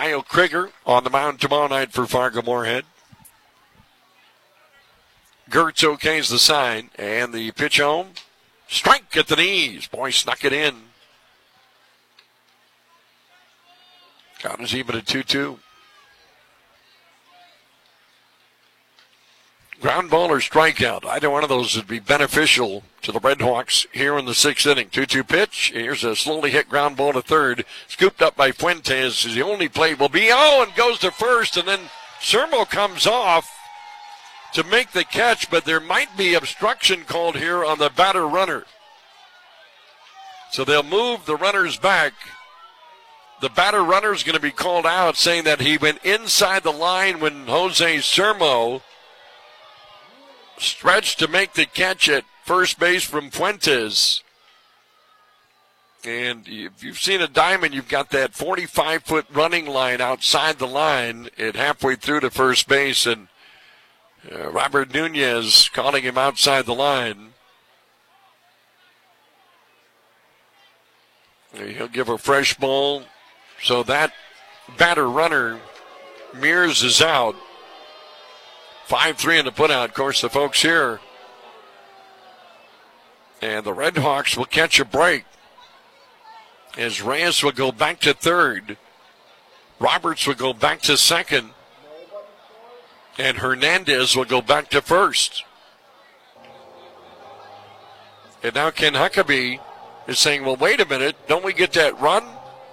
Kyle Krieger on the mound tomorrow night for Fargo-Moorhead. Gertz okays the sign, and the pitch home. Strike at the knees. Boy, snuck it in. Count is even at 2-2. Ground ball or strikeout. Either one of those would be beneficial to the Red Hawks here in the sixth inning. 2-2 pitch. Here's a slowly hit ground ball to third. Scooped up by Fuentes. The only play will be, and goes to first. And then Sermo comes off to make the catch, but there might be obstruction called here on the batter runner. So they'll move the runners back. The batter runner is going to be called out, saying that he went inside the line when Jose Sermo stretched to make the catch at first base from Fuentes. And if you've seen a diamond, you've got that 45-foot running line outside the line at halfway through to first base, and Robert Nunez calling him outside the line. He'll give a fresh ball. So that batter runner, Mears, is out. 5-3 in the putout. Of course, the folks here. And the Red Hawks will catch a break as Reyes will go back to third. Roberts will go back to second. And Hernandez will go back to first. And now Ken Huckabee is saying, well, wait a minute. Don't we get that run?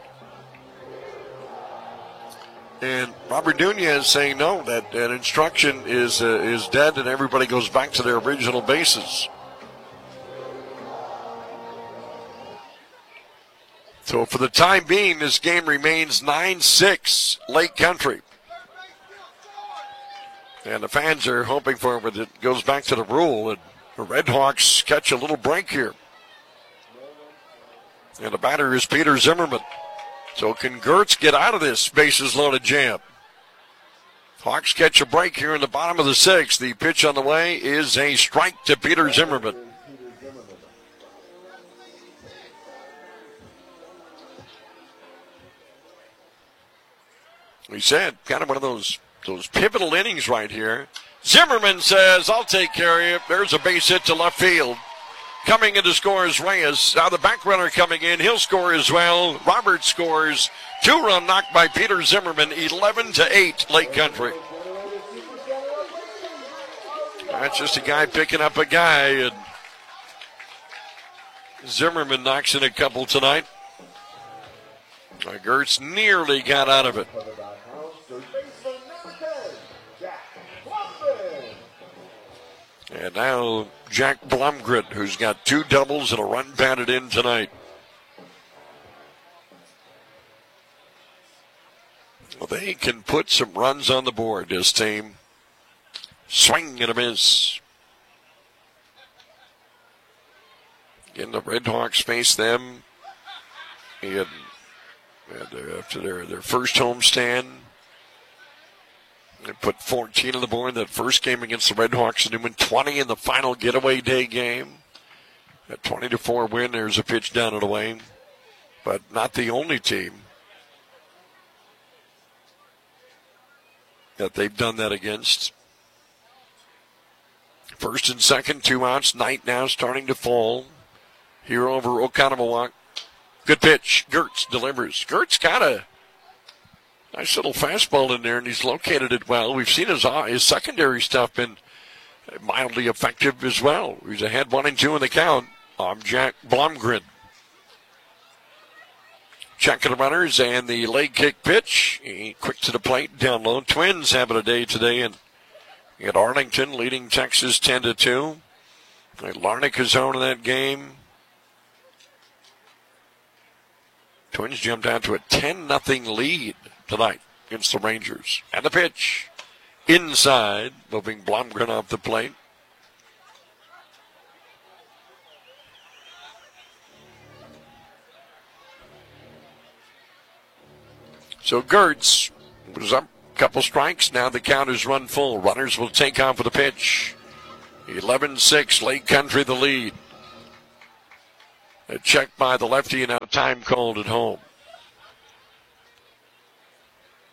And Robert Nunez saying no, that instruction is dead and everybody goes back to their original bases. So for the time being, this game remains 9-6 Lake Country. And the fans are hoping for it, but it goes back to the rule. And the Red Hawks catch a little break here. And the batter is Peter Zimmerman. So can Gertz get out of this bases loaded jam? Hawks catch a break here in the bottom of the sixth. The pitch on the way is a strike to Peter Zimmerman. We said kind of one of those pivotal innings right here. Zimmerman says, I'll take care of you. There's a base hit to left field. Coming in to score is Reyes. Now the back runner coming in. He'll score as well. Roberts scores. 2-run knock by Peter Zimmerman. 11-8 Lake Country. That's just a guy picking up a guy. And Zimmerman knocks in a couple tonight. Gertz nearly got out of it. And now Jack Blumgren, who's got 2 doubles and a run batted in tonight. Well, they can put some runs on the board, this team. Swing and a miss. Again, the Red Hawks face them after their first homestand. They put 14 on the board that first game against the Red Hawks, and they went 20 in the final getaway day game. A 20-4 win. There's a pitch down and away, but not the only team that they've done that against. First and second, 2 outs. Night now starting to fall here over Oconomowoc. Good pitch. Gertz delivers. Gertz got a nice little fastball in there, and he's located it well. We've seen his secondary stuff been mildly effective as well. He's ahead 1-2 in the count. I'm Jack Blumgren. Checking the runners and the leg kick pitch. Quick to the plate, down low. Twins having a day today, and at Arlington leading Texas 10-2. Larnaca's own in that game. Twins jumped out to a 10-0 lead tonight against the Rangers. And the pitch inside, moving Blumgren off the plate. So Gertz was up a couple strikes. Now the count is run full. Runners will take off with the pitch. 11-6, Lake Country the lead. A check by the lefty, and now time called at home.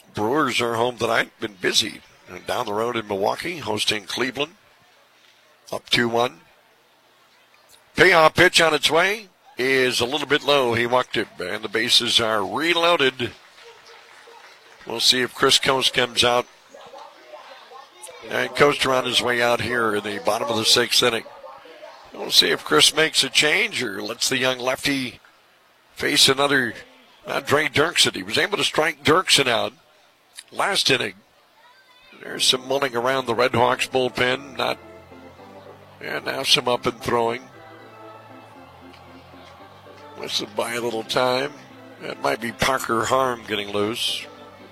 Brewers are home tonight. Been busy. And down the road in Milwaukee, hosting Cleveland. Up 2-1. Payoff pitch on its way is a little bit low. He walked it, and the bases are reloaded. We'll see if Chris Coast comes out. And Coaster on his way out here in the bottom of the 6th inning. We'll see if Chris makes a change or lets the young lefty face another Dre Dirksen. He was able to strike Dirksen out last inning. There's some mulling around the Red Hawks bullpen. And now some up and throwing. Whistled by a little time. That might be Parker Harm getting loose.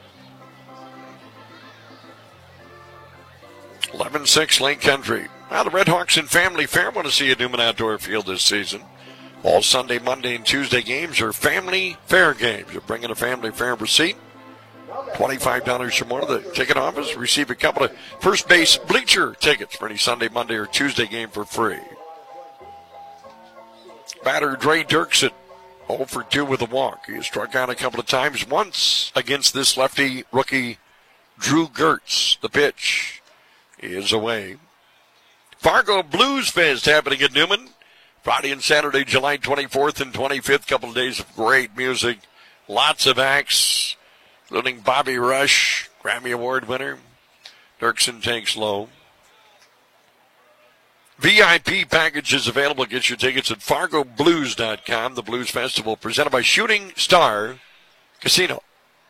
11-6 Lake Country. Well, the Red Hawks and Family Fair want to see at Newman Outdoor Field this season. All Sunday, Monday, and Tuesday games are Family Fair games. You're bringing a Family Fair receipt. $25 or more to the ticket office. Receive a couple of first base bleacher tickets for any Sunday, Monday, or Tuesday game for free. Batter Dre Dirksen, 0 for 2 with a walk. He has struck out a couple of times. Once against this lefty rookie, Drew Gertz. The pitch is away. Fargo Blues Fest happening at Newman. Friday and Saturday, July 24th and 25th. Couple of days of great music. Lots of acts, including Bobby Rush, Grammy Award winner. Dirksen takes low. VIP packages available. Get your tickets at FargoBlues.com. The Blues Festival presented by Shooting Star Casino.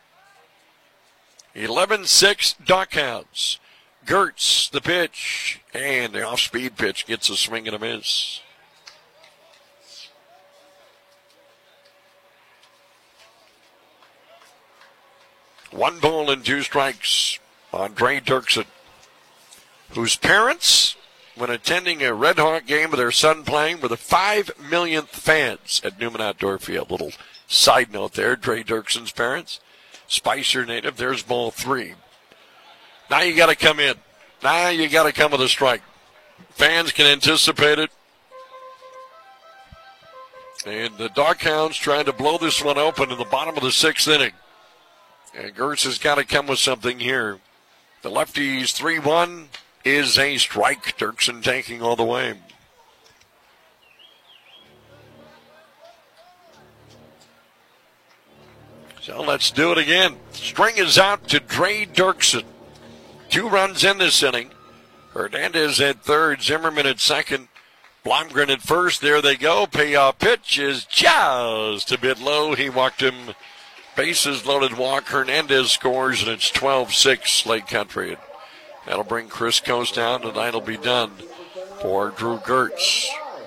11-6 Duckhounds. Gertz, the pitch, and the off-speed pitch gets a swing and a miss. One ball and 2 strikes on Dre Dirksen, whose parents, when attending a Red Hawk game with their son playing, were the 5 millionth fans at Newman Outdoor Field. Little side note there, Dre Dirksen's parents. Spicer native, there's ball 3. Now you got to come in. Now you got to come with a strike. Fans can anticipate it. And the Duckhounds trying to blow this one open in the bottom of the 6th inning. And Gertz has got to come with something here. The lefty's 3-1 is a strike. Dirksen taking all the way. So let's do it again. String is out to Dre Dirksen. 2 runs in this inning. Hernandez at third, Zimmerman at second, Blomgren at first. There they go. Payoff pitch is just a bit low. He walked him. Bases loaded walk. Hernandez scores, and it's 12-6 Lake Country. That'll bring Chris Coast down. Tonight will be done for Drew Gertz.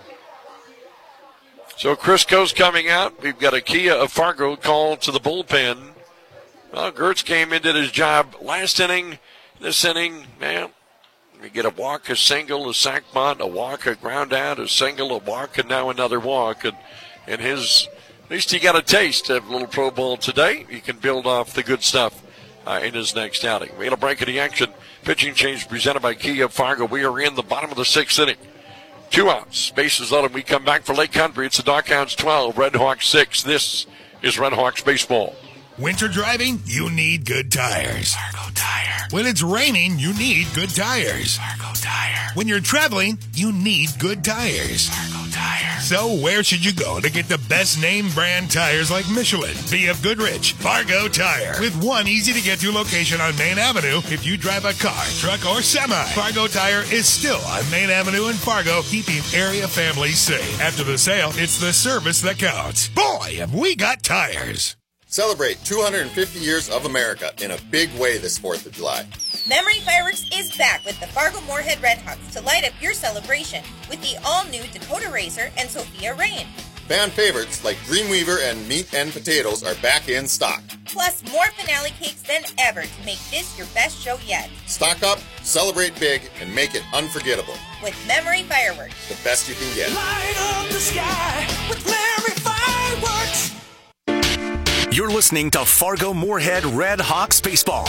So Chris Coast coming out. We've got a Kia of Fargo call to the bullpen. Well, Gertz came in, did his job last inning. This inning, man, we get a walk, a single, a sac bunt, a walk, a ground out, a single, a walk, and now another walk. And his, at least he got a taste of a little pro ball today. He can build off the good stuff in his next outing. We had a break of the action. Pitching change presented by Kia of Fargo. We are in the bottom of the 6th inning. 2 outs, bases loaded. We come back for Lake Country. It's the Duckhounds 12, Red Hawks 6. This is Red Hawks baseball. Winter driving? You need good tires. Fargo Tire. When it's raining, you need good tires. Fargo Tire. When you're traveling, you need good tires. Fargo Tire. So where should you go to get the best name brand tires like Michelin, BF Goodrich, Fargo Tire? With one easy-to-get-to location on Main Avenue if you drive a car, truck, or semi. Fargo Tire is still on Main Avenue in Fargo, keeping area families safe. After the sale, it's the service that counts. Boy, have we got tires. Celebrate 250 years of America in a big way this 4th of July. Memory Fireworks is back with the Fargo Moorhead Redhawks to light up your celebration with the all-new Dakota Racer and Sophia Rain. Fan favorites like Dreamweaver and Meat and Potatoes are back in stock. Plus more finale cakes than ever to make this your best show yet. Stock up, celebrate big, and make it unforgettable. With Memory Fireworks. The best you can get. Light up the sky with Memory Fireworks. You're listening to Fargo Moorhead Red Hawks baseball.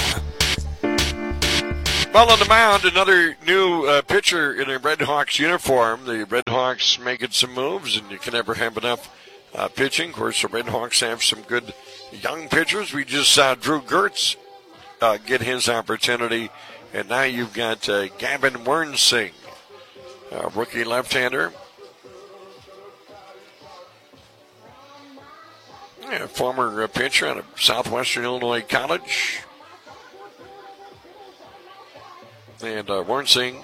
Well, on the mound, another new pitcher in a Red Hawks uniform. The Red Hawks making some moves, and you can never have enough pitching. Of course, the Red Hawks have some good young pitchers. We just saw Drew Gertz get his opportunity. And now you've got Gavin Wernsing, rookie left-hander. Yeah, former pitcher out of Southwestern Illinois College. And Wernsing,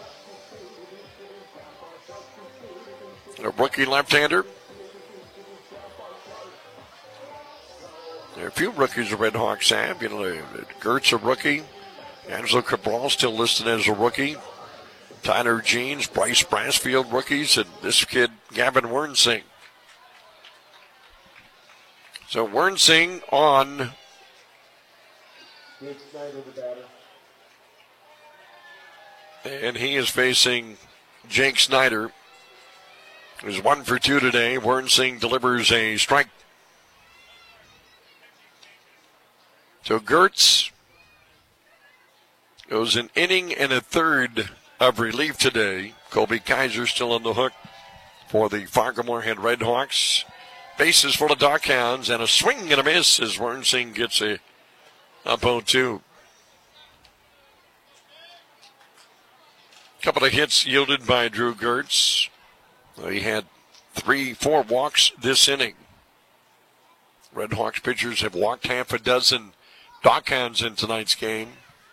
a rookie left-hander. There are a few rookies the Red Hawks have. You know, Gertz, a rookie. Angelo Cabral still listed as a rookie. Tyler Jeans, Bryce Brassfield, rookies. And this kid, Gavin Wernsing. So Wernsing on. And he is facing Jake Snyder, who's 1 for 2 today. Wernsing delivers a strike. So Gertz goes an inning and a third of relief today. Colby Kaiser still on the hook for the Fargo-Moorhead Red Hawks. Bases full of Darkhounds and a swing and a miss as Wernsing gets a up 0-2. Couple of hits yielded by Drew Gertz. He had 4 walks this inning. Red Hawks pitchers have walked half a dozen Darkhounds in tonight's game.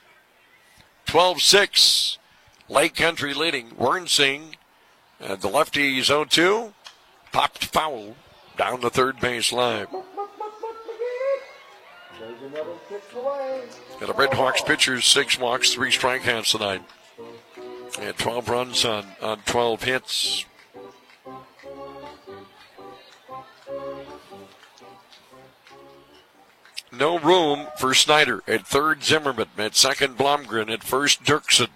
12-6. Lake Country leading. Wernsing, the lefty's 0-2. Popped foul down the third base line. And the Red Hawks pitchers, 6 walks, 3 strikeouts tonight. And 12 runs on 12 hits. No room for Snyder. At third, Zimmerman. At second, Blomgren. At first, Dirksen.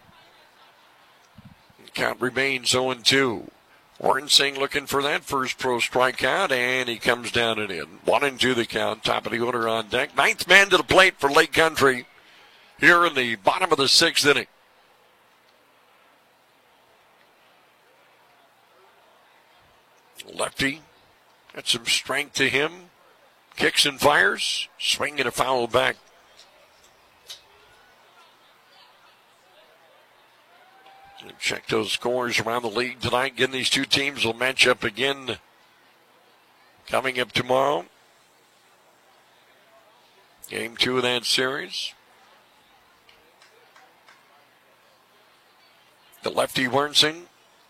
Count remains 0-2. Wernsing looking for that first pro strikeout, and he comes down and in. 1-2 the count. Top of the order on deck. 9th man to the plate for Lake Country here in the bottom of the 6th inning. Lefty. Got some strength to him. Kicks and fires. Swing and a foul back. And check those scores around the league tonight. Again, these two teams will match up again coming up tomorrow. Game 2 of that series. The lefty Wernsing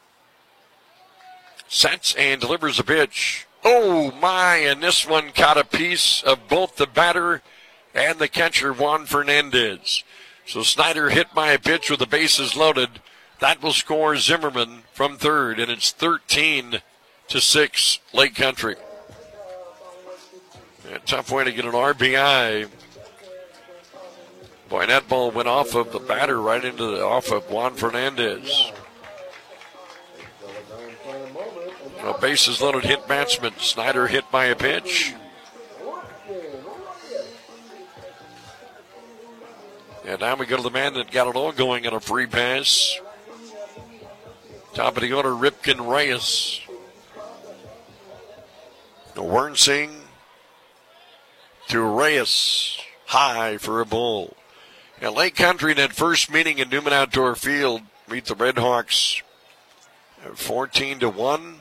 sets and delivers a pitch. Oh my, and this one caught a piece of both the batter and the catcher, Juan Fernandez. So Snyder hit by a pitch with the bases loaded. That will score Zimmerman from third, and it's 13-6 Lake Country. A tough way to get an RBI. Boy, that ball went off of the batter right off of Juan Fernandez. A bases loaded hit batsman. Snyder hit by a pitch. And now we go to the man that got it all going on a free pass. Top of the order, Ripken Reyes. Wernsing to Reyes. High for a ball. And Lake Country in that first meeting in Newman Outdoor Field meet the Red Hawks 14-1.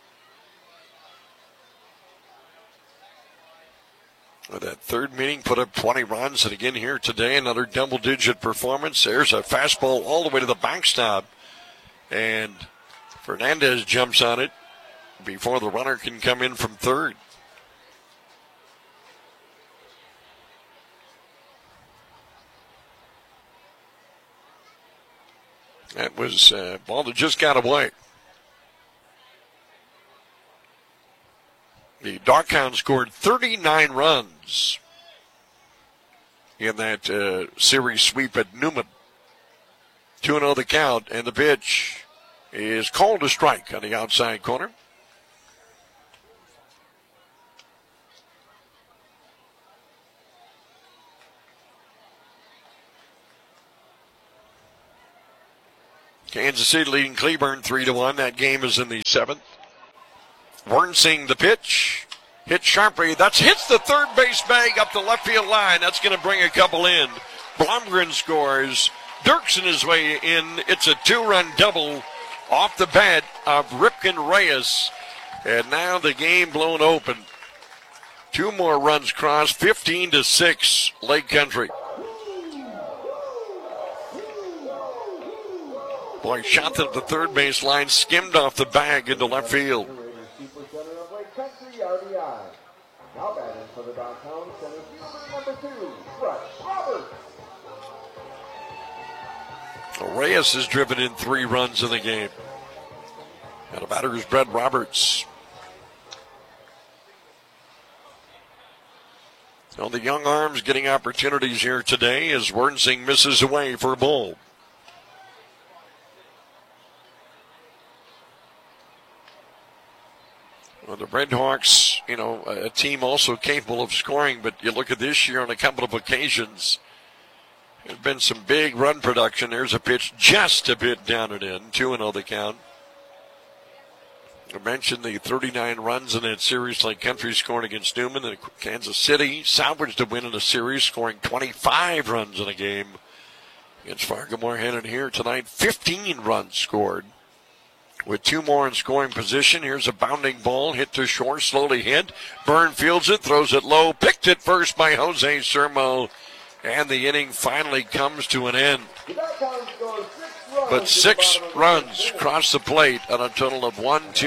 That third meeting put up 20 runs, and again here today, another double-digit performance. There's a fastball all the way to the backstop, and Fernandez jumps on it before the runner can come in from third. That was a ball that just got away. The Darkhounds scored 39 runs in that series sweep at Newman. 2-0 the count, and the pitch is called a strike on the outside corner. Kansas City leading Cleburne 3-1. That game is in the 7th. Wernsing the pitch. Hit sharply. Hits the third base bag up the left field line. That's going to bring a couple in. Blomgren scores. Dirksen his way in. It's a 2-run double off the bat of Ripken Reyes. And now the game blown open. 2 more runs crossed, 15-6, Lake Country. Boy, shot at the third base line, skimmed off the bag into left field. Now batting for the downtown center fielder, number 2, Brett Roberts. Reyes has driven in 3 runs in the game. And the batter is Brett Roberts. So the young arms getting opportunities here today as Wernsing misses away for a ball. Well, the Redhawks, a team also capable of scoring, but you look at this year on a couple of occasions, there's been some big run production. There's a pitch just a bit down and in, 2-0 the count. I mentioned the 39 runs in that series Lake Country scoring against Newman. And Kansas City salvaged a win in a series, scoring 25 runs in a game against Fargo-Moorhead. And here tonight, 15 runs scored. With 2 more in scoring position, here's a bounding ball, hit to short, slowly hit. Byrne fields it, throws it low, picked it first by Jose Sermo, and the inning finally comes to an end. But 6 runs cross the plate on a total of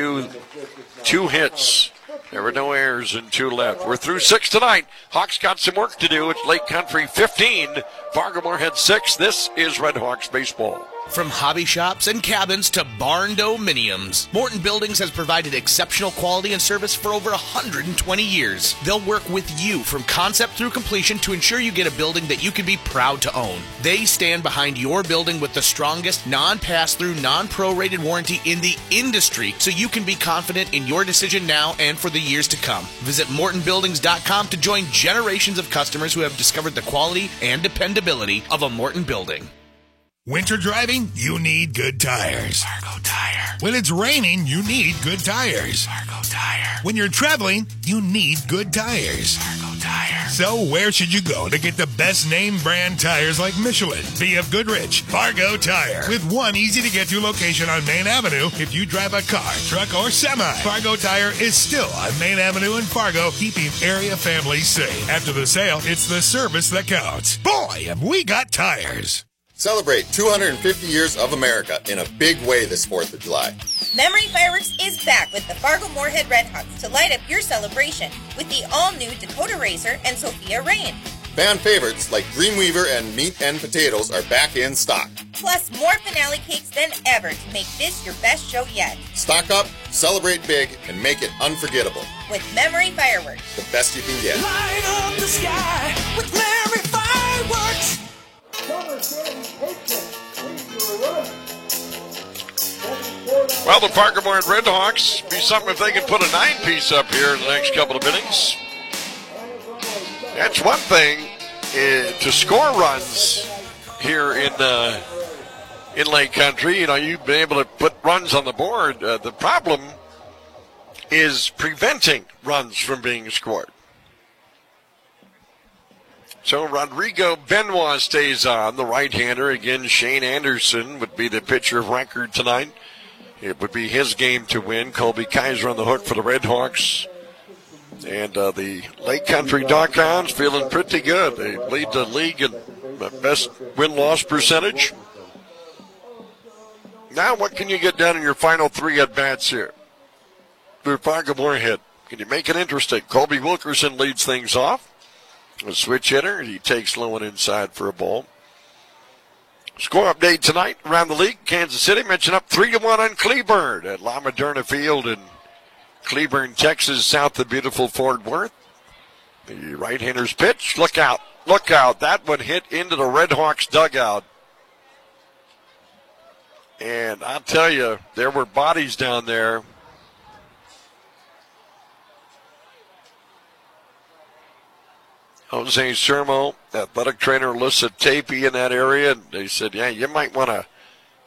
2 hits. There were no errors and 2 left. We're through 6 tonight. Hawks got some work to do. It's Lake Country 15, Fargo-Moorhead 6. This is Red Hawks baseball. From hobby shops and cabins to barn dominiums, Morton Buildings has provided exceptional quality and service for over 120 years. They'll work with you from concept through completion to ensure you get a building that you can be proud to own. They stand behind your building with the strongest non-pass-through, non-prorated warranty in the industry, so you can be confident in your decision now and for the years to come. Visit MortonBuildings.com to join generations of customers who have discovered the quality and dependability of a Morton building. Winter driving? You need good tires. Fargo Tire. When it's raining, you need good tires. Fargo Tire. When you're traveling, you need good tires. Fargo Tire. So where should you go to get the best name brand tires like Michelin, BF Goodrich, Fargo Tire? With one easy-to-get-to location on Main Avenue if you drive a car, truck, or semi. Fargo Tire is still on Main Avenue in Fargo, keeping area families safe. After the sale, it's the service that counts. Boy, have we got tires. Celebrate 250 years of America in a big way this 4th of July. Memory Fireworks is back with the Fargo-Moorhead Redhawks to light up your celebration with the all-new Dakota Racer and Sophia Rain. Fan favorites like Dreamweaver and Meat and Potatoes are back in stock. Plus more finale cakes than ever to make this your best show yet. Stock up, celebrate big, and make it unforgettable. With Memory Fireworks. The best you can get. Light up the sky with Memory Fireworks. Well, the Fargo-Moorhead Redhawks be something if they can put a 9-piece up here in the next couple of innings. That's one thing to score runs here in Lake Country. You've been able to put runs on the board. The problem is preventing runs from being scored. So Rodrigo Benoit stays on, the right-hander. Again, Shane Anderson would be the pitcher of record tonight. It would be his game to win. Colby Kaiser on the hook for the Redhawks. And the Lake Country Darkhounds feeling pretty good. They lead the league in best win-loss percentage. Now what can you get done in your final 3 at-bats here? For Fargo-Moorhead, can you make it interesting? Colby Wilkerson leads things off. A switch hitter. He takes low and inside for a ball. Score update tonight around the league. Kansas City mentioned up 3-1 on Cleburne at La Moderna Field in Cleburne, Texas, south of beautiful Fort Worth. The right-hander's pitch. Look out. Look out. That one hit into the Redhawks dugout. And I'll tell you, there were bodies down there. Jose Sermo, athletic trainer Alyssa Tapey in that area, and they said, yeah, you might want to.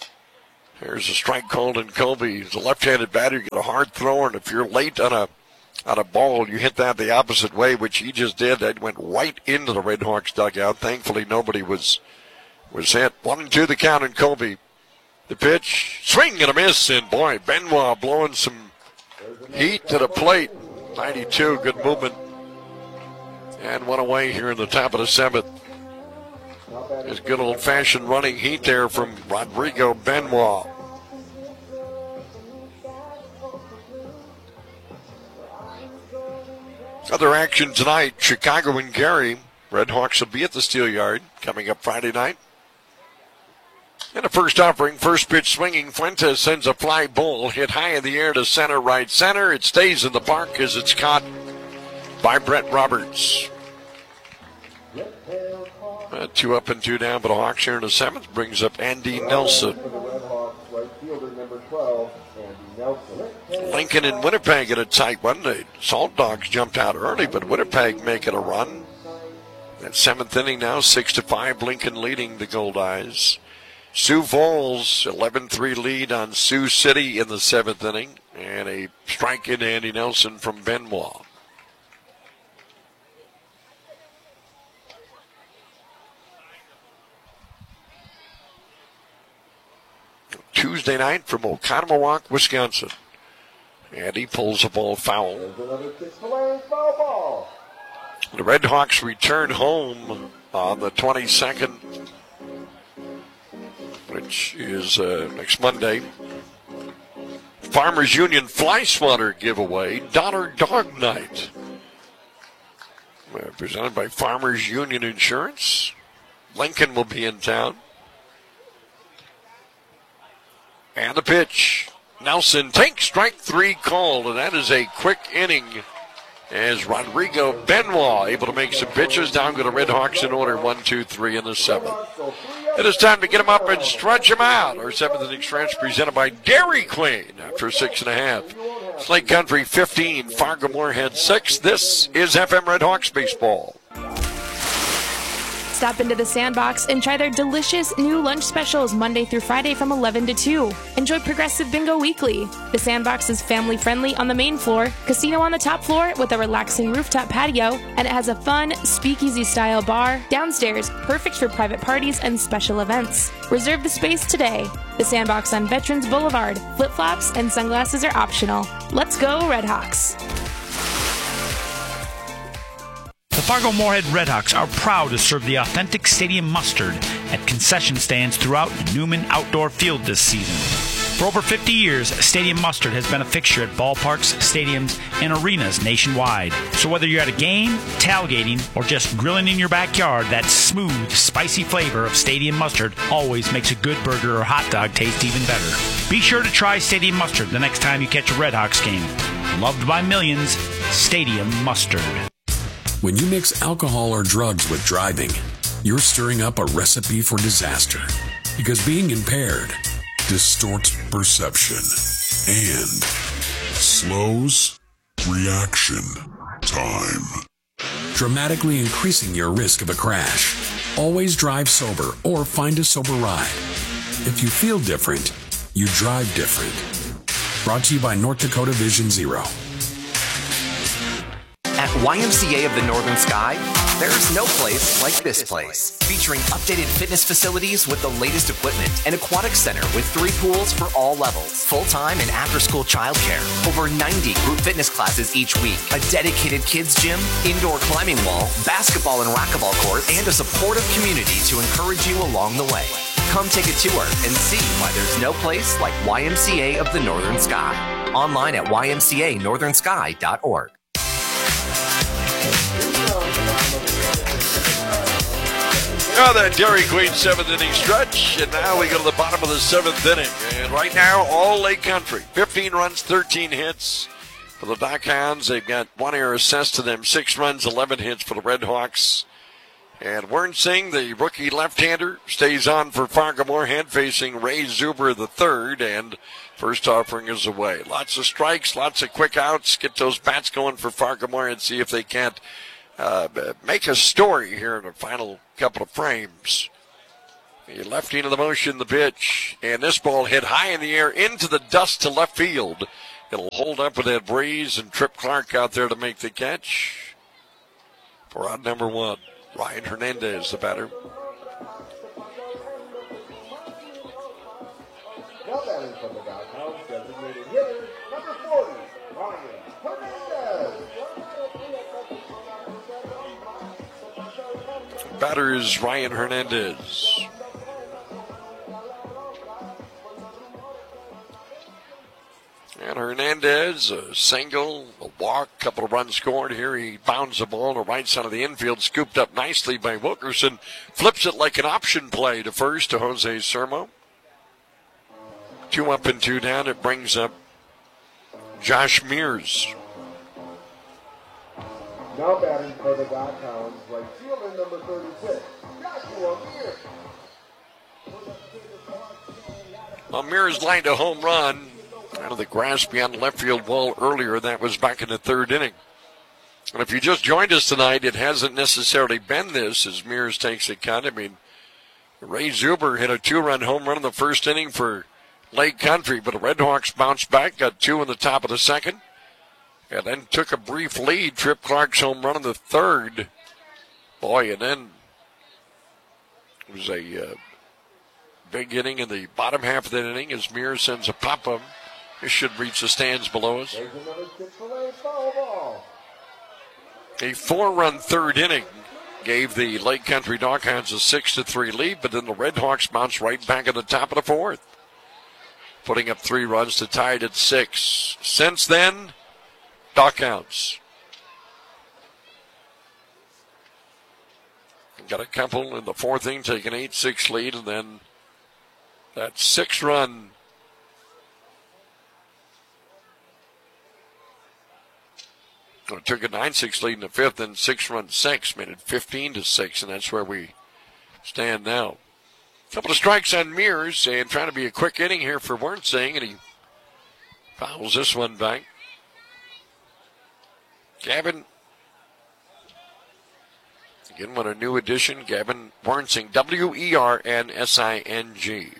There's a strike called in Colby. He's a left-handed batter. You get a hard thrower, and if you're late on on a ball, you hit that the opposite way, which he just did. That went right into the Red Hawks dugout. Thankfully, nobody was hit. 1-2 the count in Colby. The pitch, swing and a miss, and boy, Benoit blowing some heat to the plate. 92, good movement. And one away here in the top of the 7th. There's good old-fashioned running heat there from Rodrigo Benoit. Other action tonight, Chicago and Gary. Red Hawks will be at the Steel Yard coming up Friday night. In the first offering, first pitch swinging, Fuentes sends a fly ball hit high in the air to center, right center. It stays in the park as it's caught by Brett Roberts. 2 up and 2 down, but the Hawks here in the 7th brings up Andy Nelson. Lincoln and Winnipeg in a tight one. The Salt Dogs jumped out early, but Winnipeg making a run. That 7th inning now, 6-5, Lincoln leading the Gold Eyes. Sioux Falls, 11-3 lead on Sioux City in the 7th inning, and a strike into Andy Nelson from Benoit. Tuesday night from Oconomowoc, Wisconsin. And he pulls the ball foul. The Red Hawks return home on the 22nd, which is next Monday. Farmers Union Fly Swatter giveaway, Donner Dog Night. Presented by Farmers Union Insurance. Lincoln will be in town. And the pitch. Nelson takes strike 3 called, and that is a quick inning as Rodrigo Benoit able to make some pitches. Down go the Red Hawks in order, 1, 2, 3 in the 7th. It is time to get him up and stretch him out. Our 7th inning stretch presented by Dairy Queen after 6.5. Slate Country 15, Fargo Moorhead 6. This is FM Red Hawks baseball. Stop into the Sandbox and try their delicious new lunch specials Monday through Friday from 11 to 2. Enjoy Progressive Bingo Weekly. The Sandbox is family-friendly on the main floor, casino on the top floor with a relaxing rooftop patio, and it has a fun speakeasy-style bar downstairs, perfect for private parties and special events. Reserve the space today. The Sandbox on Veterans Boulevard. Flip-flops and sunglasses are optional. Let's go, Red Hawks. The Fargo Moorhead Redhawks are proud to serve the authentic stadium mustard at concession stands throughout Newman Outdoor Field this season. For over 50 years, Stadium Mustard has been a fixture at ballparks, stadiums, and arenas nationwide. So whether you're at a game, tailgating, or just grilling in your backyard, that smooth, spicy flavor of Stadium Mustard always makes a good burger or hot dog taste even better. Be sure to try Stadium Mustard the next time you catch a Redhawks game. Loved by millions, Stadium Mustard. When you mix alcohol or drugs with driving, you're stirring up a recipe for disaster. Because being impaired distorts perception and slows reaction time, dramatically increasing your risk of a crash. Always drive sober or find a sober ride. If you feel different, you drive different. Brought to you by North Dakota Vision Zero. At YMCA of the Northern Sky, there's no place like this place. Featuring updated fitness facilities with the latest equipment, an aquatic center with 3 pools for all levels, full-time and after-school childcare, over 90 group fitness classes each week, a dedicated kids gym, indoor climbing wall, basketball and racquetball court, and a supportive community to encourage you along the way. Come take a tour and see why there's no place like YMCA of the Northern Sky. Online at ymcanorthernsky.org. Now that Dairy Queen 7th inning stretch, and now we go to the bottom of the 7th inning. And right now, all Lake Country, 15 runs, 13 hits for the Dockhounds. They've got 1 error assessed to them, 6 runs, 11 hits for the Red Hawks. And Wernsing, the rookie left-hander, stays on for Fargo Moorhead, facing Ray Zuber III, and first offering is away. Lots of strikes, lots of quick outs. Get those bats going for Fargo Moorhead, see if they can't make a story here in the final couple of frames. The lefty into the motion, the pitch, and this ball hit high in the air into the dust to left field. It'll hold up with that breeze, and Trip Clark out there to make the catch. For out number 1, Ryan Hernandez, the batter. Now batting from the doghouse, designated hitter, number 40, Ryan Hernandez. Batter is Ryan Hernandez. And Hernandez, a single, a walk, couple of runs scored here. He bounds the ball to the right side of the infield, scooped up nicely by Wilkerson. Flips it like an option play to first to Jose Sermo. 2 up and 2 down. It brings up Josh Mears. Now batting for the Doghounds, right fielder number 36, Joshua Mears. Mears lined a home run out of the grass beyond the left field wall earlier. That was back in the 3rd inning. And if you just joined us tonight, it hasn't necessarily been this as Mears takes a cut. I mean, Ray Zuber hit a 2-run home run in the 1st inning for Lake Country, but the Red Hawks bounced back, got 2 in the top of the 2nd, and then took a brief lead. Trip Clark's home run in the 3rd. Boy, and then it was a big inning in the bottom half of that inning as Mears sends a pop-up. This should reach the stands below us. A 4-run 3rd inning gave the Lake Country Doghounds a 6-3 lead, but then the Red Hawks bounced right back at the top of the 4th, putting up 3 runs to tie it at 6. Since then, Doghounds got a couple in the 4th inning, take an 8-6 lead, and then that 6-run took a 9-6 lead in the 5th, then 6-run 6 made it 15-6, and that's where we stand now. Couple of strikes on Mears, and trying to be a quick inning here for Wernsing, and he fouls this one back. Gavin, again, what a new addition, Gavin Wernsing, Wernsing.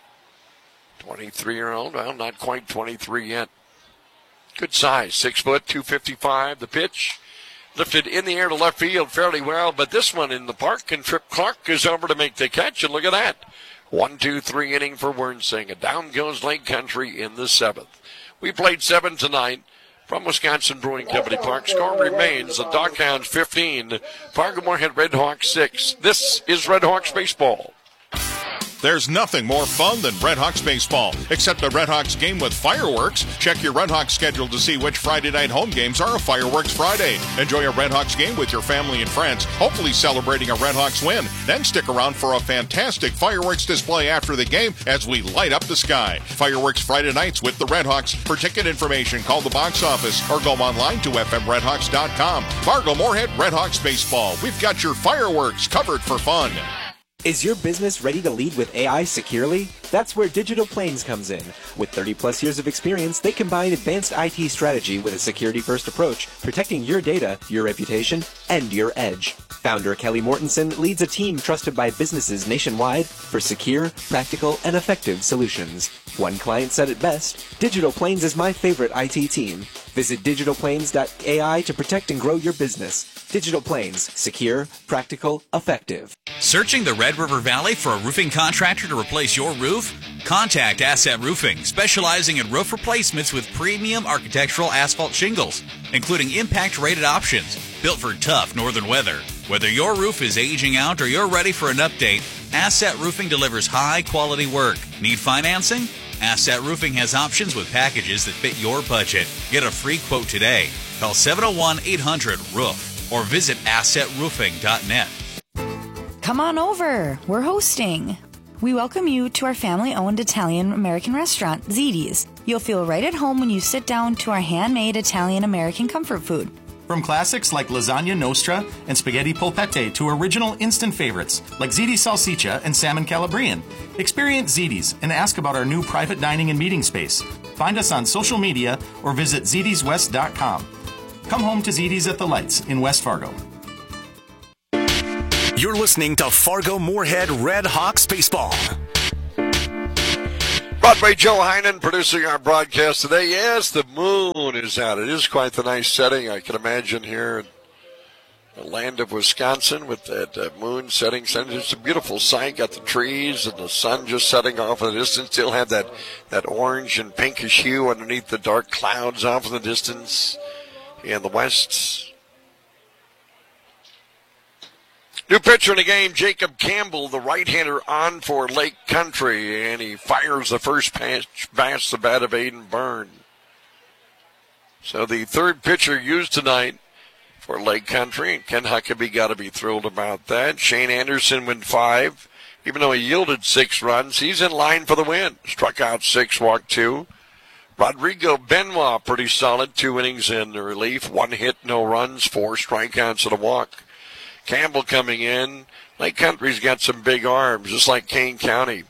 23-year-old, well, not quite 23 yet. Good size, 6 foot, 255. The pitch lifted in the air to left field fairly well, but this one in the park, and Trip Clark is over to make the catch, and look at that. 1-2-3 inning for Wernsing, and down goes Lake Country in the 7th. We played 7 tonight from Wisconsin Brewing Company Park. Score remains the Doghounds 15, Fargo Moorhead Red Hawks 6. This is Red Hawks baseball. There's nothing more fun than Red Hawks baseball, except a Red Hawks game with fireworks. Check your Red Hawks schedule to see which Friday night home games are a Fireworks Friday. Enjoy a Red Hawks game with your family and friends, hopefully celebrating a Red Hawks win. Then stick around for a fantastic fireworks display after the game as we light up the sky. Fireworks Friday nights with the Red Hawks. For ticket information, call the box office or go online to fmredhawks.com. Fargo Moorhead Red Hawks baseball. We've got your fireworks covered for fun. Is your business ready to lead with AI securely? That's where Digital Plains comes in. With 30-plus years of experience, they combine advanced IT strategy with a security-first approach, protecting your data, your reputation, and your edge. Founder Kelly Mortensen leads a team trusted by businesses nationwide for secure, practical, and effective solutions. One client said it best, Digital Plains is my favorite IT team. Visit digitalplains.ai to protect and grow your business. Digital Plains, secure, practical, effective. Searching the Red River Valley for a roofing contractor to replace your roof? Contact Asset Roofing, specializing in roof replacements with premium architectural asphalt shingles, including impact-rated options, built for tough northern weather. Whether your roof is aging out or you're ready for an update, Asset Roofing delivers high-quality work. Need financing? Asset Roofing has options with packages that fit your budget. Get a free quote today. Call 701-800-ROOF or visit assetroofing.net. Come on over. We're hosting. We welcome you to our family-owned Italian-American restaurant, Ziti's. You'll feel right at home when you sit down to our handmade Italian-American comfort food. From classics like lasagna nostra and spaghetti polpette to original instant favorites like ziti salsiccia and salmon calabrian. Experience Ziti's and ask about our new private dining and meeting space. Find us on social media or visit zitiswest.com. Come home to Ziti's at the Lights in West Fargo. You're listening to Fargo Moorhead Red Hawks baseball. Brought by Joe Heinen, producing our broadcast today. Yes, the moon is out. It is quite the nice setting, I can imagine, here in the land of Wisconsin with that moon setting. It's a beautiful sight. Got the trees and the sun just setting off in the distance. Still have that orange and pinkish hue underneath the dark clouds off in the distance in the west. New pitcher in the game, Jacob Campbell, the right-hander, on for Lake Country, and he fires the first pitch past the bat of Aiden Byrne. So the third pitcher used tonight for Lake Country, and Ken Huckabee got to be thrilled about that. Shane Anderson went 5. Even though he yielded 6 runs, he's in line for the win. Struck out 6, walked 2. Rodrigo Benoit, pretty solid, 2 innings in the relief, 1 hit, no runs, 4 strikeouts and a walk. Campbell coming in. Lake Country's got some big arms, just like Kane County.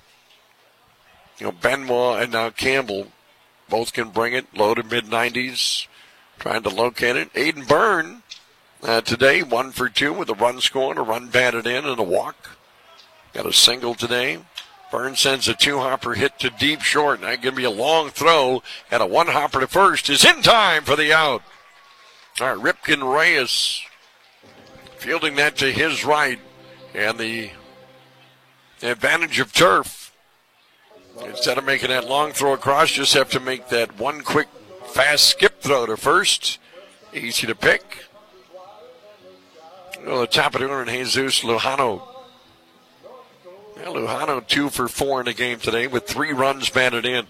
Benoit and now Campbell both can bring it, low to mid-90s, trying to locate it. Aiden Byrne today, 1 for 2 with a run scored, a run batted in, and a walk. Got a single today. Byrne sends a 2-hopper hit to deep short. Now going to be a long throw, and a 1-hopper to first is in time for the out. All right, Ripken Reyes fielding that to his right, and the advantage of turf. Instead of making that long throw across, just have to make that one quick, fast skip throw to first. Easy to pick. The top of the order, Jesus Lujano. Lujano 2 for 4 in the game today with 3 runs batted in.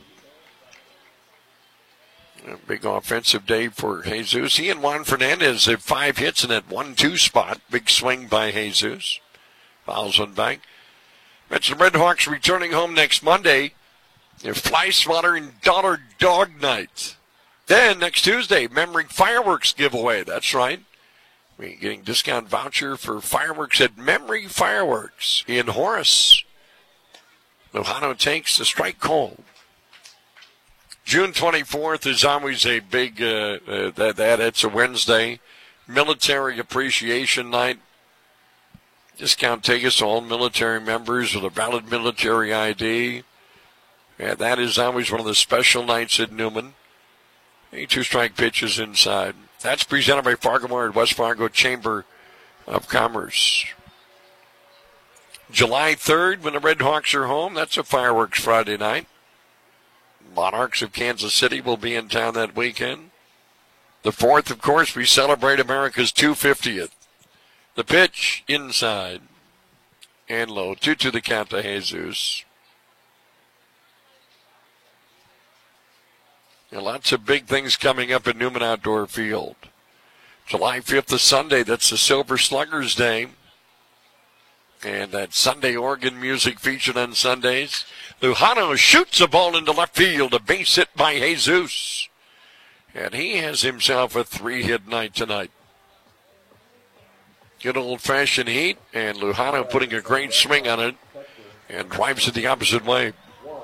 A big offensive day for Jesus. He and Juan Fernandez have 5 hits in that 1-2 spot. Big swing by Jesus. Fouls one back. Mentioned the Red Hawks returning home next Monday. Fly Swatter and Dollar Dog Night. Then next Tuesday, Memory Fireworks giveaway. That's right. We're getting discount voucher for fireworks at Memory Fireworks in Horace. Lujano takes the strike call. June 24th is always a big, it's a Wednesday, Military Appreciation Night. Discount tickets to all military members with a valid military ID. And that is always one of the special nights at Newman. 2-strike pitches inside. That's presented by Fargo-Moorhead at West Fargo Chamber of Commerce. July 3rd, when the Red Hawks are home, that's a fireworks Friday night. Monarchs of Kansas City will be in town that weekend. The 4th, of course, we celebrate America's 250th. The pitch inside and low. 2-2 the count to Jesus. And lots of big things coming up at Newman Outdoor Field. July 5th is Sunday. That's the Silver Sluggers Day. And that Sunday organ music featured on Sundays. Lujano shoots a ball into left field, a base hit by Jesus. And he has himself a 3-hit night tonight. Good old-fashioned heat, and Lujano putting a great swing on it and drives it the opposite way.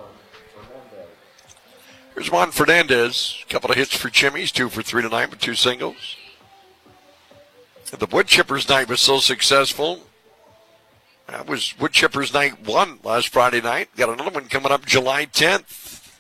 Here's Juan Fernandez. A couple of hits for Jimmy's, 2 for 3 tonight with 2 singles. The Wood Chippers night was so successful. That was Wood Chippers night 1 last Friday night. Got another one coming up July 10th.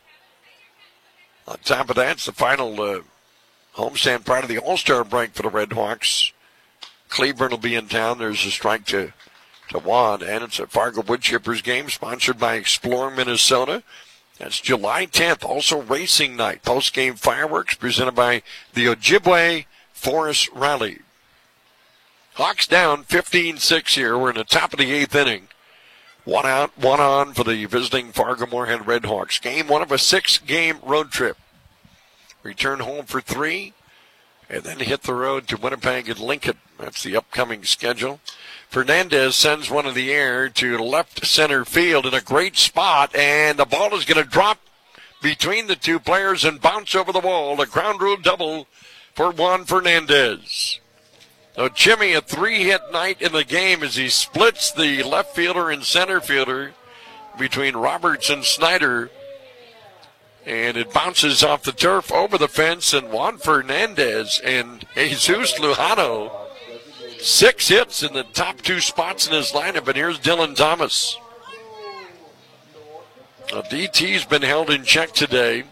On top of that, it's the final homestand prior to the All-Star break for the Red Hawks. Cleburne will be in town. There's a strike to Juan, and it's a Fargo Wood Chippers game sponsored by Explore Minnesota. That's July 10th. Also racing night. Post-game fireworks presented by the Ojibwe Forest Rally. Hawks down 15-6 here. We're in the top of the 8th inning. 1 out, 1 on for the visiting Fargo-Moorhead Red Hawks. Game 1 of a 6-game road trip. Return home for 3, and then hit the road to Winnipeg and Lincoln. That's the upcoming schedule. Fernandez sends one in the air to left center field in a great spot, and the ball is going to drop between the 2 players and bounce over the wall. A ground rule double for Juan Fernandez. So Jimmy, a 3-hit night in the game as he splits the left fielder and center fielder between Roberts and Snyder. And it bounces off the turf over the fence, and Juan Fernandez and Jesus Lujano, 6 hits in the top 2 spots in his lineup. And here's Dylan Thomas. DT's been held in check today.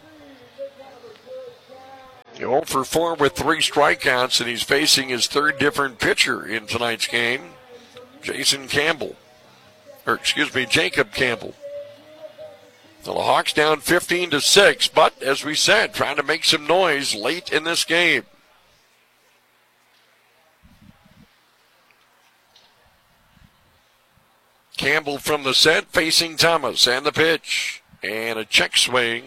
0 for 4 with 3 strikeouts, and he's facing his third different pitcher in tonight's game, Jacob Campbell. Well, the Hawks down 15-6, but as we said, trying to make some noise late in this game. Campbell from the set, facing Thomas, and the pitch, and a check swing.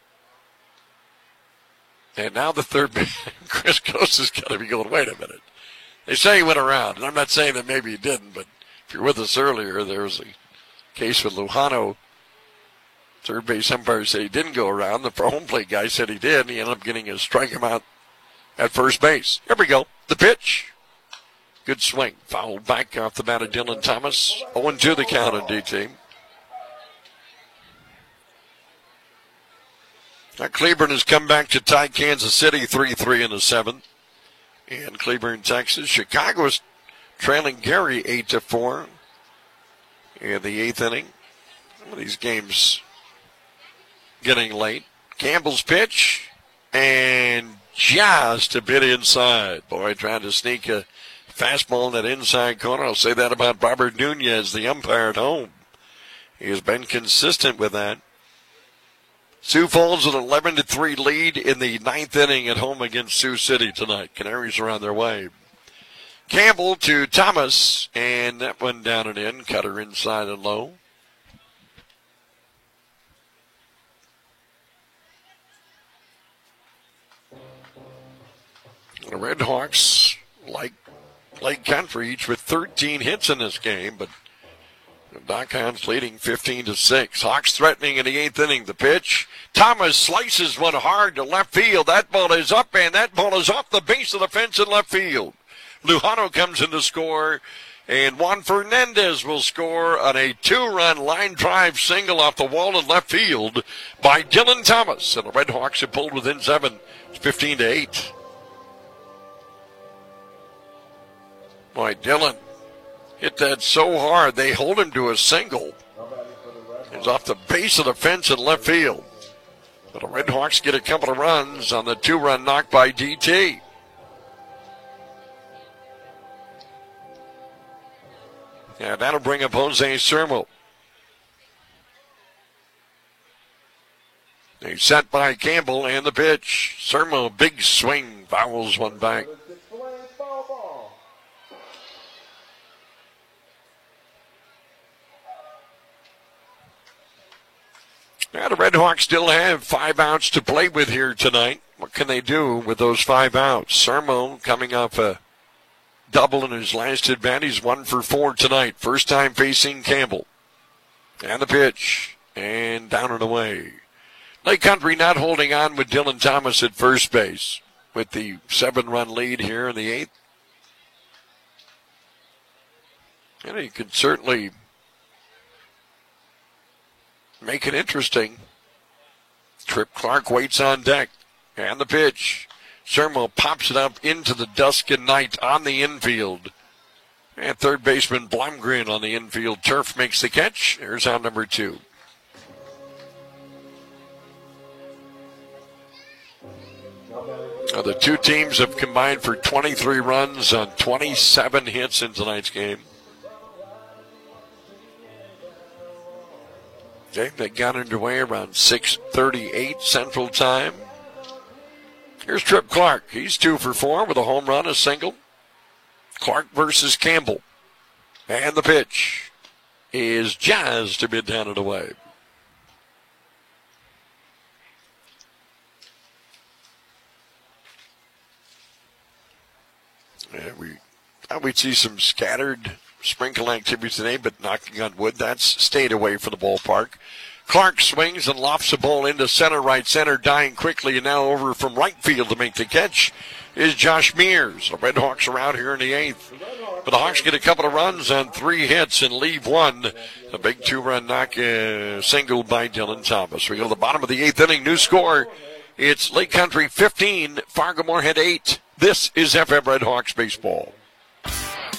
And now the third, Chris Coase has got to be going, wait a minute. They say he went around, and I'm not saying that maybe he didn't, but if you're with us earlier, there was a case with Lujano. Third base umpire said he didn't go around. The home plate guy said he did, and he ended up getting a strike him out at first base. Here we go. The pitch. Good swing. Fouled back off the bat of Dylan Thomas. 0-2 the count on DT. Now Cleburne has come back to tie Kansas City 3-3 in the 7th. In Cleburne, Texas. Chicago is trailing Gary 8-4 in the 8th inning. Some of these games getting late. Campbell's pitch, and just a bit inside. Boy, trying to sneak a fastball in that inside corner. I'll say that about Robert Nunez, the umpire at home. He has been consistent with that. Sioux Falls an 11-3 lead in the 9th inning at home against Sioux City tonight. Canaries are on their way. Campbell to Thomas, and that one down and in. Cutter inside and low. The Red Hawks, like Lake Country, each with 13 hits in this game, but Doc Hounds leading 15-6. Hawks threatening in the 8th inning. The pitch. Thomas slices one hard to left field. That ball is up, and that ball is off the base of the fence in left field. Lujano comes in to score, and Juan Fernandez will score on a 2-run line drive single off the wall in left field by Dylan Thomas. And the Red Hawks have pulled within 7. It's 15-8. Boy, Dylan hit that so hard, they hold him to a single. It's off the base of the fence in left field. But the Red Hawks get a couple of runs on the 2-run knock by DT. Yeah, that'll bring up Jose Sermo. He's set by Campbell, and the pitch. Sermo, big swing, fouls one back. Now the Red Hawks still have 5 outs to play with here tonight. What can they do with those 5 outs? Sermo coming off a double in his last at bat. He's 1 for 4 tonight. First time facing Campbell. And the pitch. And down and away. Lake Country not holding on with Dylan Thomas at first base with the 7-run lead here in the 8th. And he could certainly make it interesting. Trip Clark waits on deck. And the pitch. Sermo pops it up into the dusk and night on the infield. And third baseman Blomgren on the infield turf makes the catch. There's out number 2. Now the two teams have combined for 23 runs on 27 hits in tonight's game. Okay, they got underway around 6:38 Central Time. Here's Trip Clark. He's 2 for 4 with a home run, a single. Clark versus Campbell. And the pitch is just a bit down and away. Yeah, we thought we'd see some scattered sprinkle activity today, but knocking on wood, that's stayed away from the ballpark. Clark swings and lofts the ball into center, right center, dying quickly, and now over from right field to make the catch is Josh Mears. The Red Hawks are out here in the 8th. But the Hawks get a couple of runs on 3 hits and leave 1. A big 2-run knock single by Dylan Thomas. We go to the bottom of the 8th inning. New score. It's Lake Country 15, Fargo Moorhead 8. This is FM Red Hawks baseball.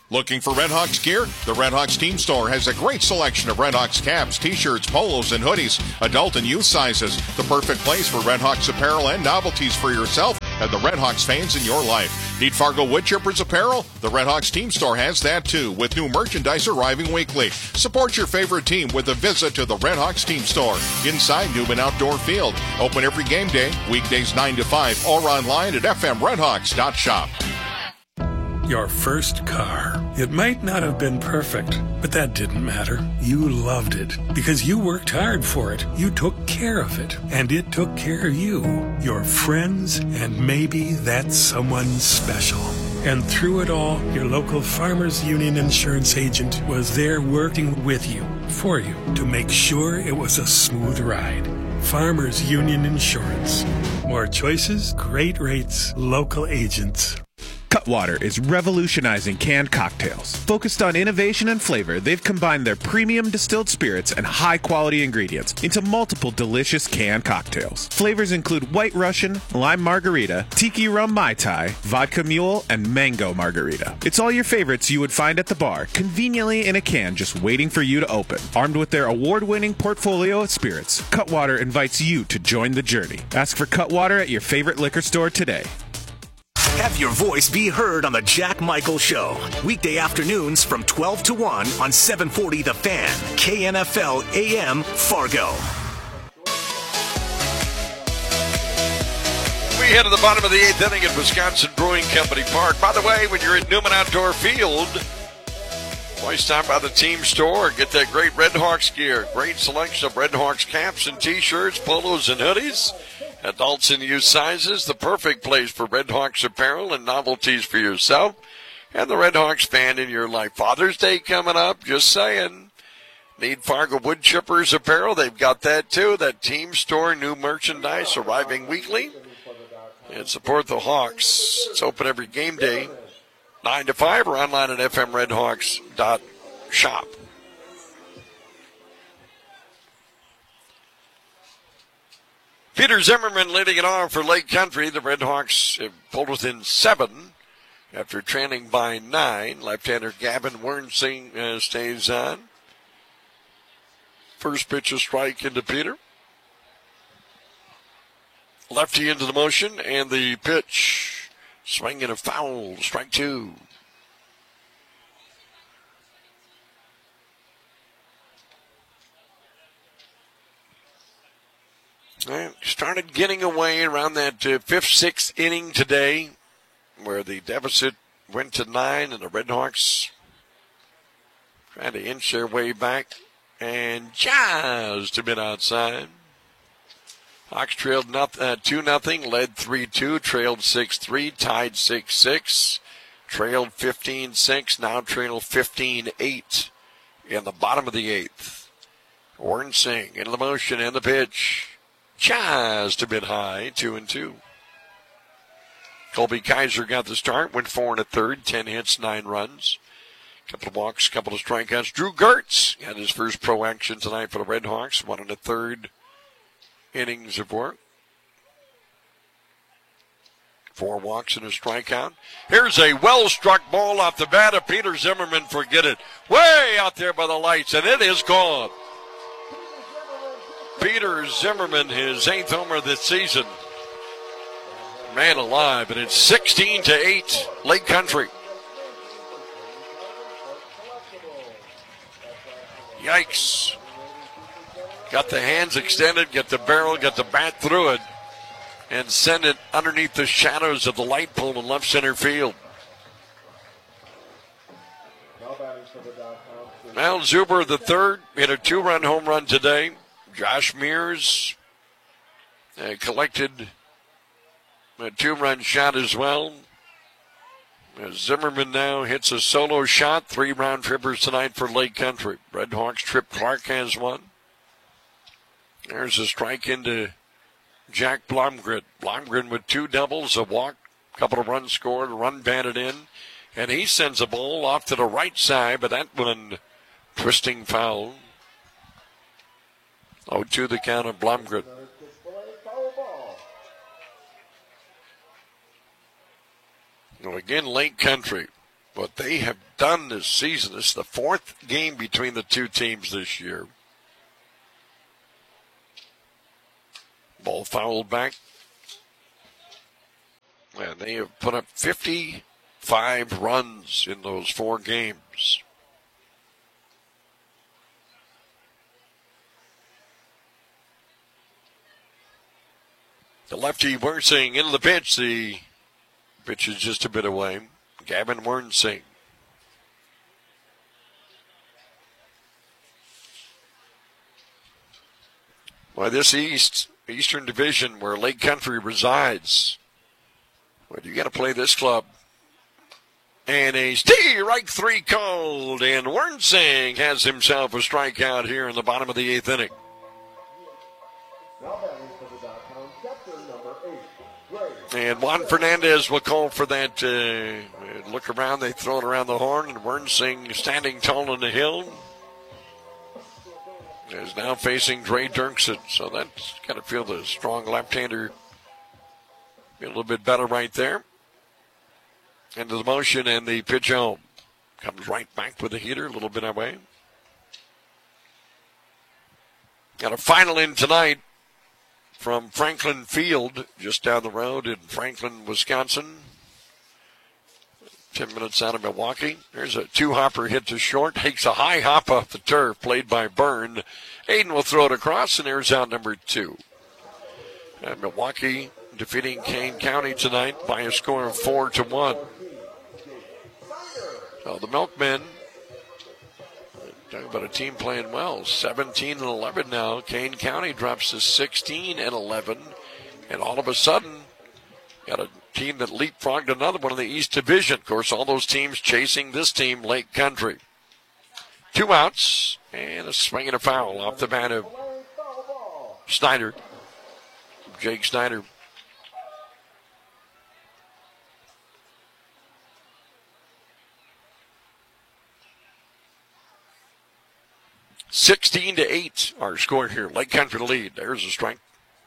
Looking for Red Hawks gear? The Red Hawks Team Store has a great selection of Red Hawks caps, t-shirts, polos, and hoodies, adult and youth sizes. The perfect place for Red Hawks apparel and novelties for yourself and the Red Hawks fans in your life. Need Fargo Wood Chippers apparel? The Red Hawks Team Store has that too, with new merchandise arriving weekly. Support your favorite team with a visit to the Red Hawks Team Store inside Newman Outdoor Field. Open every game day, weekdays 9 to 5, or online at fmredhawks.shop. Your first car. It might not have been perfect, but that didn't matter. You loved it because you worked hard for it. You took care of it, and it took care of you, your friends, and maybe that someone special. And through it all, your local Farmers Union insurance agent was there working with you, for you, to make sure it was a smooth ride. Farmers Union Insurance. More choices, great rates, local agents. Cutwater is revolutionizing canned cocktails. Focused on innovation and flavor, they've combined their premium distilled spirits and high-quality ingredients into multiple delicious canned cocktails. Flavors include White Russian, Lime Margarita, Tiki Rum Mai Tai, Vodka Mule, and Mango Margarita. It's all your favorites you would find at the bar, conveniently in a can just waiting for you to open. Armed with their award-winning portfolio of spirits, Cutwater invites you to join the journey. Ask for Cutwater at your favorite liquor store today. Have your voice be heard on the Jack Michael Show. Weekday afternoons from 12 to 1 on 740 The Fan, KNFL AM, Fargo. We head to the bottom of the 8th inning at Wisconsin Brewing Company Park. By the way, when you're at Newman Outdoor Field, always stop by the Team Store. Get that great Red Hawks gear. Great selection of Red Hawks caps and t-shirts, polos, and hoodies. Adults and youth sizes, the perfect place for Red Hawks apparel and novelties for yourself and the Red Hawks fan in your life. Father's Day coming up, just saying. Need Fargo Wood Chippers apparel? They've got that too. That Team Store new merchandise arriving weekly. And support the Hawks. It's open every game day, 9 to 5, or online at fmredhawks.shop. Peter Zimmerman leading it on for Lake Country. The Red Hawks have pulled within 7 after trailing by 9. Left-hander Gavin Wernsing stays on. First pitch a strike into Peter. Lefty into the motion, and the pitch. Swing and a foul. Strike 2. Started getting away around that 5th, 6th inning today, where the deficit went to 9, and the Red Hawks trying to inch their way back, and just a bit outside. Hawks trailed 2-0, led 3-2, trailed 6-3, tied 6-6, trailed 15-6, now trailed 15-8 in the bottom of the 8th. Wernsing into the motion and the pitch. Just a bit high, 2-2. Colby Kaiser got the start, went 4 1/3, 10 hits, 9 runs. Couple of walks, couple of strikeouts. Drew Gertz had his first pro action tonight for the Red Hawks, 1 1/3 innings of work. 4 walks and a strikeout. Here's a well-struck ball off the bat of Peter Zimmerman. Forget it. Way out there by the lights, and it is gone. Peter Zimmerman, his 8th homer this season. Man alive, and it's 16-8, Lake Country. Yikes. Got the hands extended, get the barrel, got the bat through it, and send it underneath the shadows of the light pole in left center field. Al Zuber III hit a 2-run home run today. Josh Mears collected a 2-run shot as well. Zimmerman now hits a solo shot. 3 round trippers tonight for Lake Country. Red Hawks Trip Clark has one. There's a strike into Jack Blomgren. Blomgren with 2 doubles, a walk, a couple of runs scored, a run batted in. And he sends a ball off to the right side, but that one twisting foul. 0-2 the count of Blomgren. Again, Lake Country. what they have done this season. This is the fourth game between the two teams this year. Ball fouled back. And they have put up 55 runs in those 4 games. The lefty Wernsing into the pitch. The pitch is just a bit away. Gavin Wernsing. Well, this Eastern Division where Lake Country resides, well, you got to play this club. And a strike 3 called, and Wernsing has himself a strikeout here in the bottom of the 8th inning. And Juan Fernandez will call for that. Look around, they throw it around the horn, and Wernsing standing tall on the hill is now facing Dre Dirksen. So that's got to feel the strong left-hander be a little bit better right there. Into the motion, and the pitch home. Comes right back with the heater, a little bit away. Got a final in tonight from Franklin Field, just down the road in Franklin, Wisconsin. 10 minutes out of Milwaukee. There's a 2-hopper hit to short. Takes a high hop off the turf, played by Byrne. Aiden will throw it across, and there's out number 2. And Milwaukee defeating Kane County tonight by a score of 4-1. So the Milkmen, talking about a team playing well, 17-11 now. Kane County drops to 16-11. And all of a sudden, got a team that leapfrogged another one in the East Division. Of course, all those teams chasing this team, Lake Country. 2 outs, and a swing and a foul off the bat of Snyder. Jake Snyder. (16-8) our score here. Lake Country lead. There's a strike.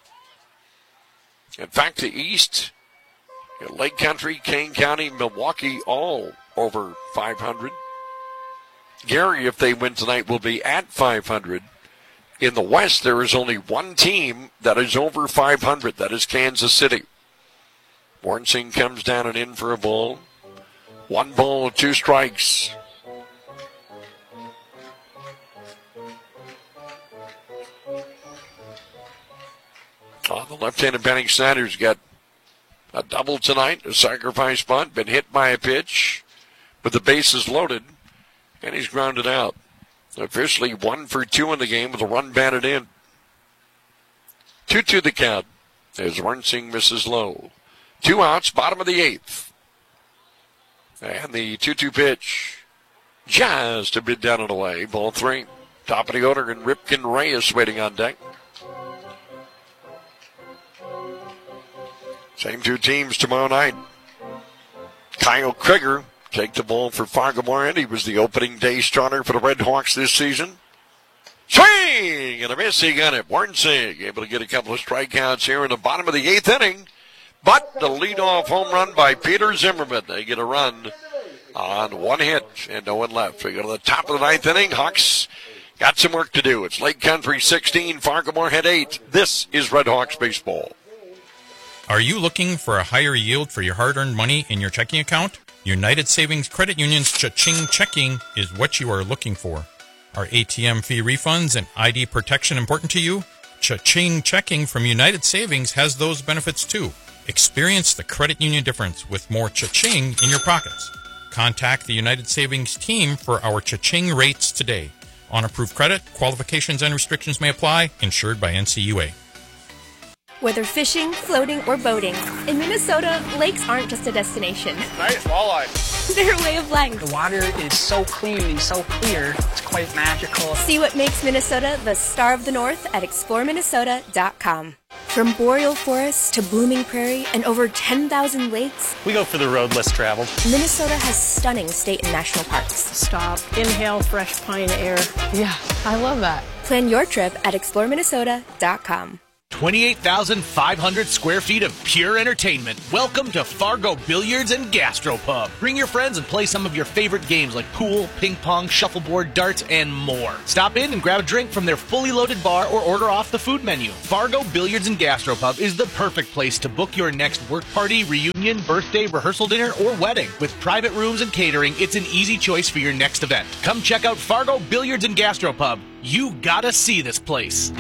In fact, the East, Lake Country, Kane County, Milwaukee, all over 500. Gary, if they win tonight, will be at 500. In the West, there is only one team that is over 500. That is Kansas City. Wernsing comes down and in for a ball. 1 ball, 2 strikes. The left-handed batting Snyder's got a double tonight, a sacrifice bunt, been hit by a pitch, but the bases loaded, and he's grounded out. Officially 1 for 2 in the game with a run batted in. 2-2 the count as Wernsing misses low. 2 outs, bottom of the 8th. And the 2-2 pitch, just a bit down and away. Ball 3. Top of the order, and Ripken Reyes waiting on deck. Same 2 teams tomorrow night. Kyle Krieger take the ball for Fargo-Moorhead. He was the opening day starter for the Red Hawks this season. Swing and a miss. He got it. Wernsing able to get a couple of strikeouts here in the bottom of the 8th inning. But the leadoff home run by Peter Zimmerman. They get a run on 1 hit and no one left. We go to the top of the 9th inning. Hawks got some work to do. It's Lake Country 16, Fargo-Moorhead 8. This is Red Hawks baseball. Are you looking for a higher yield for your hard-earned money in your checking account? United Savings Credit Union's Cha-Ching Checking is what you are looking for. Are ATM fee refunds and ID protection important to you? Cha-Ching Checking from United Savings has those benefits too. Experience the credit union difference with more Cha-Ching in your pockets. Contact the United Savings team for our Cha-Ching rates today. On approved credit, qualifications and restrictions may apply. Insured by NCUA. Whether fishing, floating, or boating, in Minnesota, lakes aren't just a destination. Nice walleye. They're a way of life. The water is so clean and so clear, it's quite magical. See what makes Minnesota the star of the North at exploreminnesota.com. From boreal forests to blooming prairie and over 10,000 lakes, we go for the road less traveled. Minnesota has stunning state and national parks. Stop, inhale fresh pine air. Yeah, I love that. Plan your trip at exploreminnesota.com. 28,500 square feet of pure entertainment. Welcome to Fargo Billiards and Gastropub. Bring your friends and play some of your favorite games like pool, ping pong, shuffleboard, darts, and more. Stop in and grab a drink from their fully loaded bar or order off the food menu. Fargo Billiards and Gastropub is the perfect place to book your next work party, reunion, birthday, rehearsal dinner, or wedding. With private rooms and catering, it's an easy choice for your next event. Come check out Fargo Billiards and Gastropub. You gotta see this place.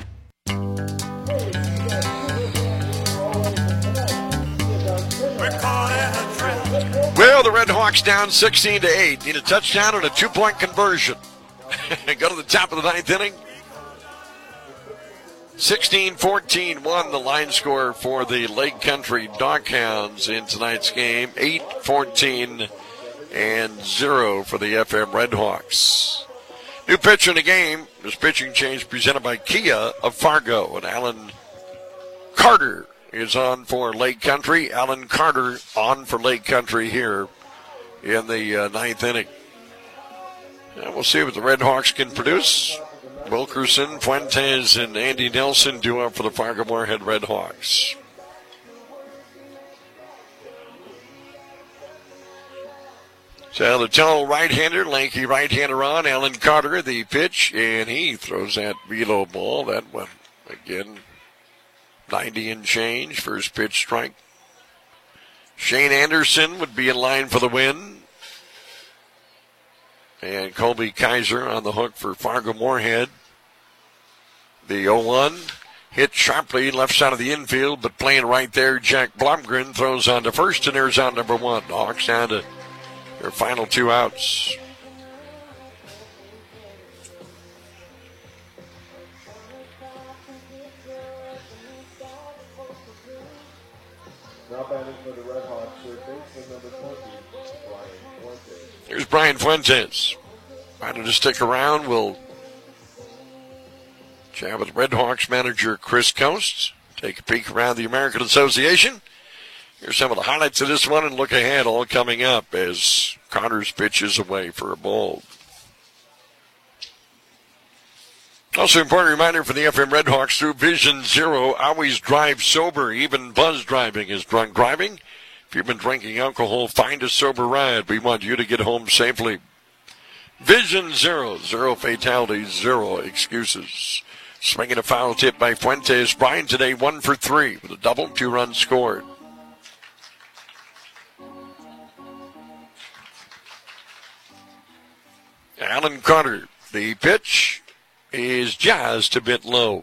Well, the Red Hawks down 16-8. Need a touchdown and a 2-point conversion. Go to the top of the ninth inning. 16-14 won the line score for the Lake Country Doghounds in tonight's game. 8-14 and 0 for the FM Red Hawks. New pitcher in the game. This pitching change presented by Kia of Fargo. And Alan Carter is on for Lake Country. Alan Carter on for Lake Country here in the ninth inning. And we'll see what the Red Hawks can produce. Wilkerson, Fuentes, and Andy Nelson do up for the Fargo Moorhead Red Hawks. So the tall right-hander, lanky right-hander on, Alan Carter, the pitch, and he throws that velo ball. That one, again, 90 and change, first pitch strike. Shane Anderson would be in line for the win. And Colby Kaiser on the hook for Fargo Moorhead. The 0-1 hit sharply left side of the infield, but playing right there, Jack Blomgren throws on to first, and there's out number 1. The Hawks down to their final 2 outs. Now batting for the Red Hawks, third baseman number 20, Brian Fuentes. Here's Brian Fuentes. Trying to stick around. We'll chat with Red Hawks manager Chris Coasts. Take a peek around the American Association. Here's some of the highlights of this one and look ahead, all coming up as Carter's pitch is away for a ball. Also, important reminder for the FM Red Hawks through Vision Zero, always drive sober. Even buzz driving is drunk driving. If you've been drinking alcohol, find a sober ride. We want you to get home safely. Vision Zero, 0 fatalities, 0 excuses. Swinging a foul tip by Fuentes. Brian today 1 for 3 with a double, 2 runs scored. Alan Carter, the pitch is just a bit low.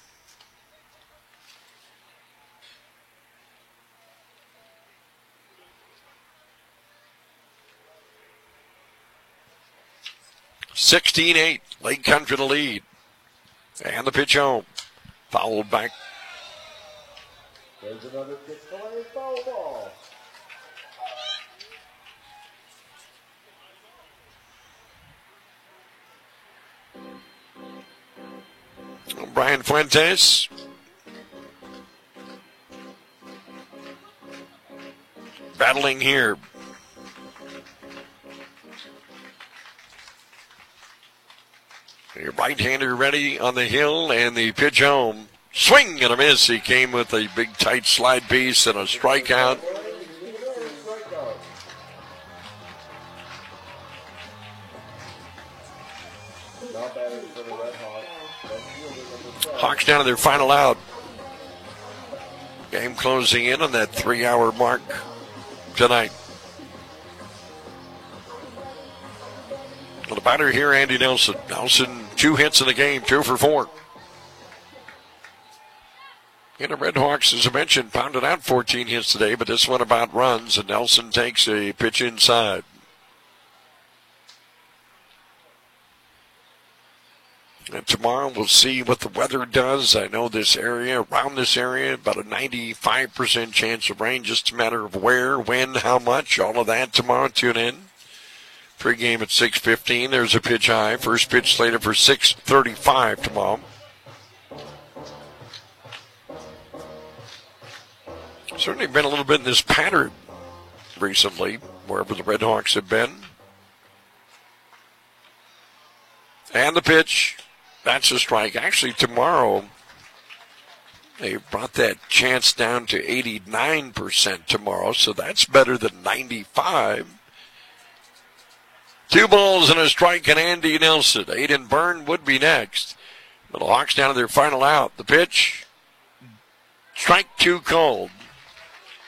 (16-8), Lake Country to lead. And the pitch home. Fouled back. There's another pitch delay, foul ball. Brian Fuentes. Battling here. A right-hander ready on the hill, and the pitch home. Swing and a miss. He came with a big, tight slide piece and a strikeout. Hawks down to their final out. Game closing in on that 3-hour mark tonight. Well, the batter here, Andy Nelson. Nelson, 2 hits in the game, 2 for 4. And the Red Hawks, as I mentioned, pounded out 14 hits today, but this one about runs, and Nelson takes a pitch inside. And tomorrow we'll see what the weather does. I know this area, around this area, about a 95% chance of rain. Just a matter of where, when, how much, all of that tomorrow. Tune in. Pre-game at 6:15. There's a pitch high. First pitch slated for 6:35 tomorrow. Certainly been a little bit in this pattern recently, wherever the Red Hawks have been. And the pitch. That's a strike. Actually, tomorrow, They brought that chance down to 89% tomorrow, so that's better than 95%. 2 balls and a strike, and Andy Nelson. Aiden Byrne would be next. But the Hawks down to their final out. The pitch, strike 2 called.